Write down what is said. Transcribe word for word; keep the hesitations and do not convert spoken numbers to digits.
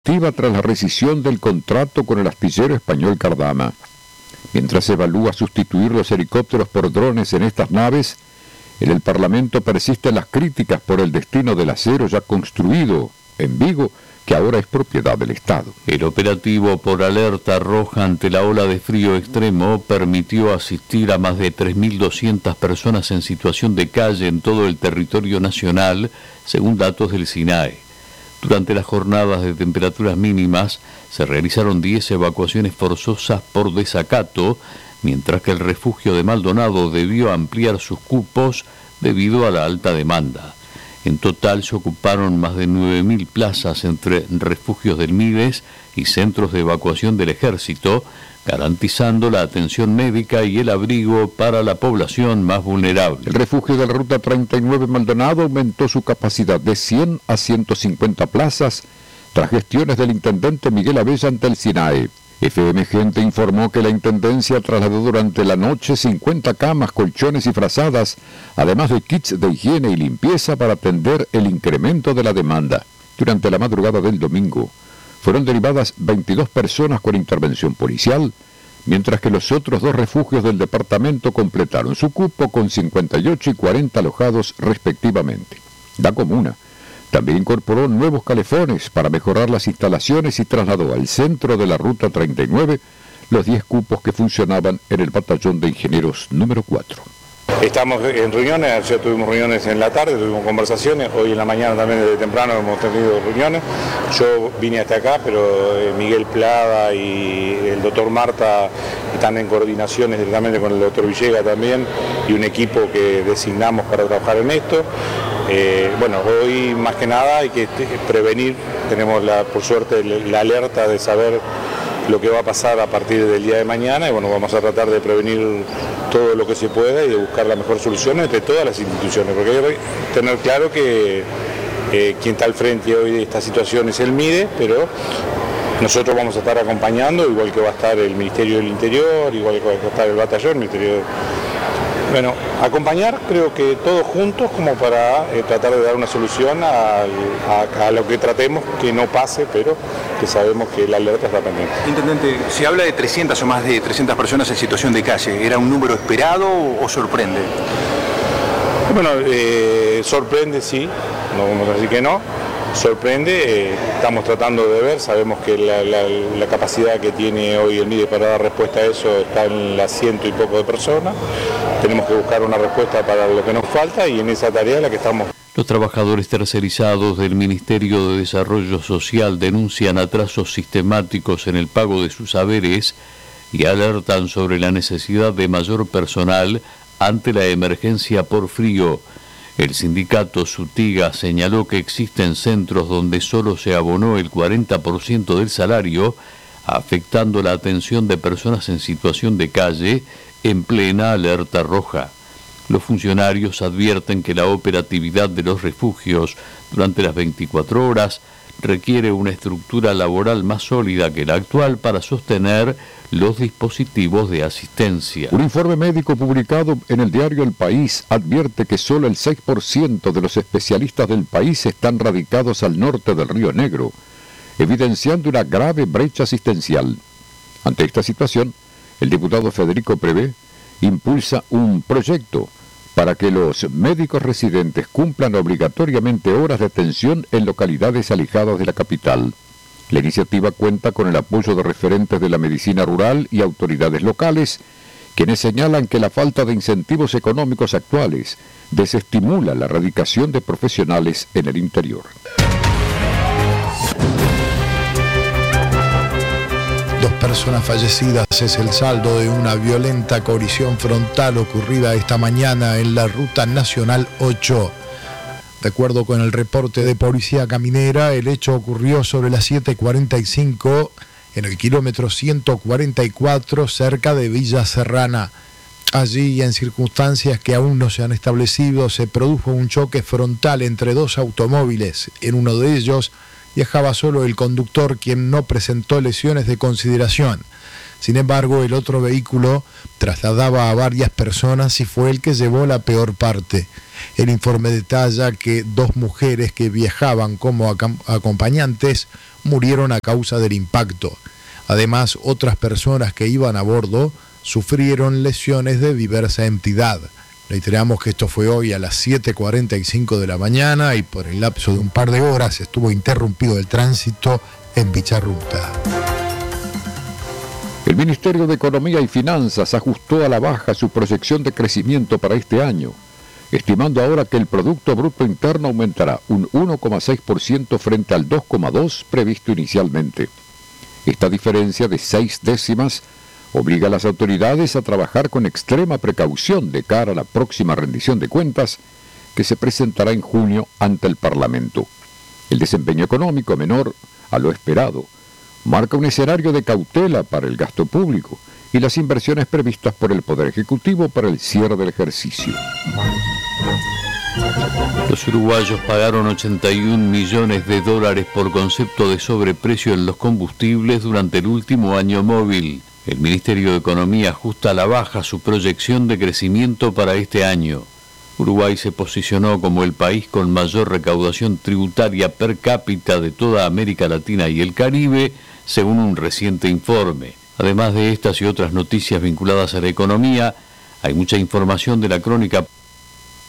activa tras la rescisión del contrato con el astillero español Cardama. Mientras se evalúa sustituir los helicópteros por drones en estas naves, en el Parlamento persisten las críticas por el destino del acero ya construido en Vigo, que ahora es propiedad del Estado. El operativo por alerta roja ante la ola de frío extremo permitió asistir a más de tres mil doscientas personas en situación de calle en todo el territorio nacional, según datos del SINAE. Durante las jornadas de temperaturas mínimas se realizaron diez evacuaciones forzosas por desacato, mientras que el refugio de Maldonado debió ampliar sus cupos debido a la alta demanda. En total se ocuparon más de nueve mil plazas entre refugios del MIDES y centros de evacuación del Ejército, garantizando la atención médica y el abrigo para la población más vulnerable. El refugio de la Ruta treinta y nueve Maldonado aumentó su capacidad de cien a ciento cincuenta plazas tras gestiones del intendente Miguel Abella ante el SINAE. F M Gente informó que la Intendencia trasladó durante la noche cincuenta camas, colchones y frazadas, además de kits de higiene y limpieza para atender el incremento de la demanda. Durante la madrugada del domingo, fueron derivadas veintidós personas con intervención policial, mientras que los otros dos refugios del departamento completaron su cupo con cincuenta y ocho y cuarenta alojados respectivamente. La comuna también incorporó nuevos calefones para mejorar las instalaciones y trasladó al centro de la Ruta treinta y nueve los diez cupos que funcionaban en el batallón de ingenieros número cuatro. Estamos en reuniones, ayer tuvimos reuniones en la tarde, tuvimos conversaciones, hoy en la mañana también desde temprano hemos tenido reuniones. Yo vine hasta acá, pero Miguel Plada y el doctor Marta están en coordinaciones directamente con el doctor Villega también y un equipo que designamos para trabajar en esto. Eh, bueno, hoy más que nada hay que prevenir, tenemos la, por suerte la alerta de saber lo que va a pasar a partir del día de mañana y bueno, vamos a tratar de prevenir todo lo que se pueda y de buscar la mejor solución entre todas las instituciones, porque hay que tener claro que eh, quien está al frente hoy de esta situación es el MIDE, pero nosotros vamos a estar acompañando, igual que va a estar el Ministerio del Interior, igual que va a estar el batallón, el Ministerio de... Bueno, acompañar creo que todos juntos como para eh, tratar de dar una solución a, a, a lo que tratemos que no pase, pero que sabemos que la alerta está pendiente. Intendente, se habla de trescientas o más de trescientas personas en situación de calle. ¿Era un número esperado o, o sorprende? Bueno, eh, sorprende sí, no vamos a decir que no. Sorprende, eh, estamos tratando de ver, sabemos que la, la, la capacidad que tiene hoy el MIDE para dar respuesta a eso está en las ciento y poco de personas, tenemos que buscar una respuesta para lo que nos falta y en esa tarea es la que estamos. Los trabajadores tercerizados del Ministerio de Desarrollo Social denuncian atrasos sistemáticos en el pago de sus haberes y alertan sobre la necesidad de mayor personal ante la emergencia por frío. El sindicato Sutiga señaló que existen centros donde solo se abonó el cuarenta por ciento del salario, afectando la atención de personas en situación de calle en plena alerta roja. Los funcionarios advierten que la operatividad de los refugios durante las veinticuatro horas requiere una estructura laboral más sólida que la actual para sostener los dispositivos de asistencia. Un informe médico publicado en el diario El País advierte que solo el seis por ciento de los especialistas del país están radicados al norte del Río Negro, evidenciando una grave brecha asistencial. Ante esta situación, el diputado Federico Prevé impulsa un proyecto para que los médicos residentes cumplan obligatoriamente horas de atención en localidades alejadas de la capital. La iniciativa cuenta con el apoyo de referentes de la medicina rural y autoridades locales, quienes señalan que la falta de incentivos económicos actuales desestimula la radicación de profesionales en el interior. Dos personas fallecidas es el saldo de una violenta colisión frontal ocurrida esta mañana en la Ruta Nacional ocho. De acuerdo con el reporte de Policía Caminera, el hecho ocurrió sobre las siete cuarenta y cinco en el kilómetro ciento cuarenta y cuatro cerca de Villa Serrana. Allí, en circunstancias que aún no se han establecido, se produjo un choque frontal entre dos automóviles. En uno de ellos viajaba solo el conductor, quien no presentó lesiones de consideración. Sin embargo, el otro vehículo trasladaba a varias personas y fue el que llevó la peor parte. El informe detalla que dos mujeres que viajaban como acompañantes, murieron a causa del impacto. Además, otras personas que iban a bordo sufrieron lesiones de diversa entidad. Reiteramos que esto fue hoy a las siete cuarenta y cinco de la mañana y por el lapso de un par de horas estuvo interrumpido el tránsito en dicha ruta. El Ministerio de Economía y Finanzas ajustó a la baja su proyección de crecimiento para este año, estimando ahora que el Producto Bruto Interno aumentará un uno coma seis por ciento frente al dos coma dos por ciento previsto inicialmente. Esta diferencia de seis décimas obliga a las autoridades a trabajar con extrema precaución de cara a la próxima rendición de cuentas que se presentará en junio ante el Parlamento. El desempeño económico menor a lo esperado marca un escenario de cautela para el gasto público y las inversiones previstas por el Poder Ejecutivo para el cierre del ejercicio. Los uruguayos pagaron ochenta y un millones de dólares por concepto de sobreprecio en los combustibles durante el último año móvil. El Ministerio de Economía ajusta a la baja su proyección de crecimiento para este año. Uruguay se posicionó como el país con mayor recaudación tributaria per cápita de toda América Latina y el Caribe, según un reciente informe. Además de estas y otras noticias vinculadas a la economía, hay mucha información de la crónica